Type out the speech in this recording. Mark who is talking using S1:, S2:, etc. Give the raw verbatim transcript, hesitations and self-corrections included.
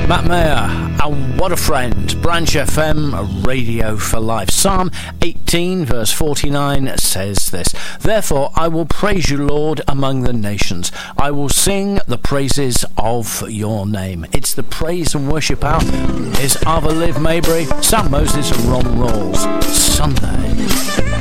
S1: Matt Mayer, and what a friend. Branch F M, Radio for Life. Psalm eighteen, verse forty-nine says this: Therefore I will praise you, Lord, among the nations. I will sing the praises of your name. It's the praise and worship hour. Here's Ava Liv Maybury, Sam Moses and Ron Rawls. Sunday.